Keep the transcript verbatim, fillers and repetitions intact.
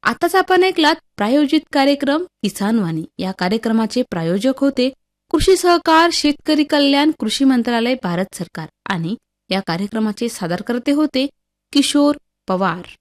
आताच आपण ऐकलात प्रायोजित कार्यक्रम किसान वाणी. या कार्यक्रमाचे प्रायोजक होते कृषी सहकार शेतकरी कल्याण कृषी मंत्रालय भारत सरकार आणि या कार्यक्रमाचे सादरकर्ते होते किशोर पवार.